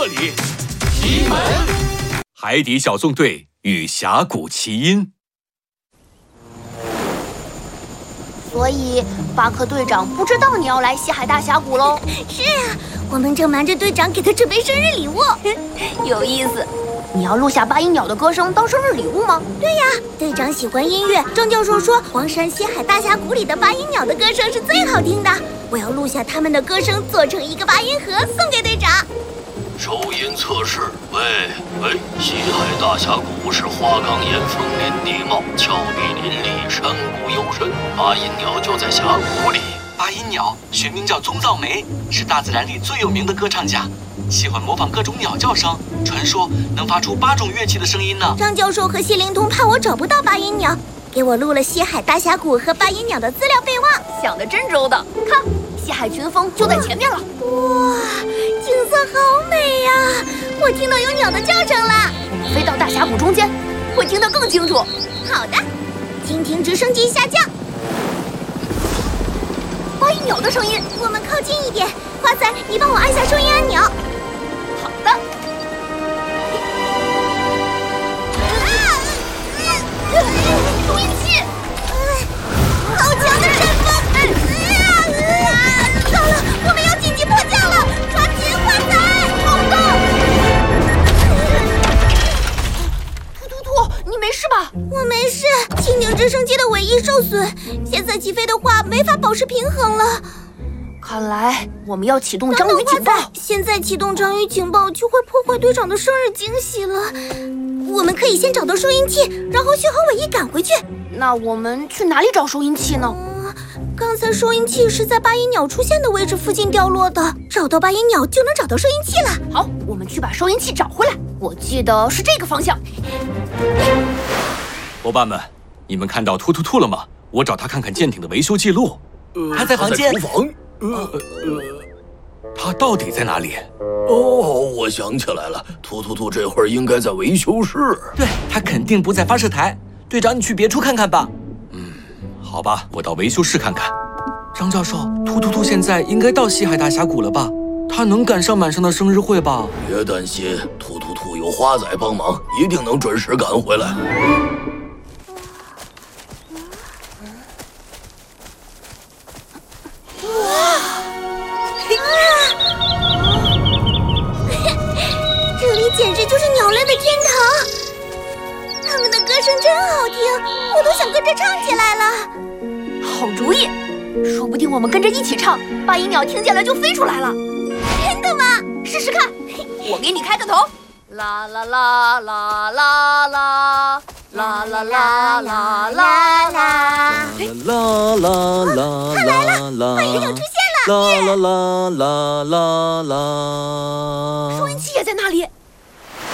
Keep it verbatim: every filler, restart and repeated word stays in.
这里。奇门，海底小纵队与峡谷奇音。 所以，巴克队长不知道你要来西海大峡谷喽？ 是啊，我们正瞒着队长给他准备生日礼物， 有意思。你要录下八音鸟的歌声当生日礼物吗？ 对呀，队长喜欢音乐。张教授说，黄山西海大峡谷里的八音鸟的歌声是最好听的。我要录下他们的歌声，做成一个八音盒送给队长。 收音测试，喂喂，西海大峡谷是花岗岩峰林地貌，峭壁林立，山谷幽深，八音鸟就在峡谷里。 八音鸟学名叫棕噪梅，是大自然里最有名的歌唱家，喜欢模仿各种鸟叫声，传说能发出八种乐器的声音呢。 张教授和谢灵通怕我找不到八音鸟，给我录了西海大峡谷和八音鸟的资料备忘， 想得真周到。看，西海群峰就在前面了。 哇，景色好美呀！我听到有鸟的叫声了。 我们飞到大峡谷中间，会听得更清楚。 好的，蜻蜓直升机下降。 八音鸟的声音， 我们靠近一点。花仔，你帮我按下收音按钮。 好的。收音器， 好强的阵风！糟了，我们要紧急迫降了！抓紧，花仔！ 好的。突突突，你没事吧？ 我没事，蜻蜓直升机的尾翼受损，现在起飞的话没法保持平衡了。 看来我们要启动章鱼警报。 现在启动章鱼警报就会破坏队长的生日惊喜了。我们可以先找到收音器，然后修好尾翼赶回去。 那我们去哪里找收音器呢？ 嗯，刚才收音器是在八音鸟出现的位置附近掉落的，找到八音鸟就能找到收音器了。 好，我们去把收音器找回来。我记得是这个方向。 伙伴们，你们看到突突突了吗？我找他看看舰艇的维修记录。 呃、他在房间。 厨房。呃呃，他到底在哪里？ 哦，我想起来了，突突突这会儿应该在维修室。 对，他肯定不在发射台。队长，你去别处看看吧。 嗯，好吧，我到维修室看看。张教授，突突突现在应该到西海大峡谷了吧？他能赶上晚上的生日会吧？ 别担心，突突突有花仔帮忙，一定能准时赶回来。 这里简直就是鸟类的天堂，它们的歌声真好听，我都想跟着唱起来了。 好主意，说不定我们跟着一起唱，八音鸟听见了就飞出来了。 真的吗？ 试试看，我给你开个头。啦啦啦啦啦啦啦啦啦啦啦啦啦！ 啦啦啦！ 它来了，八音鸟出现了！ 啦啦啦啦啦啦！ 收音器也在那里。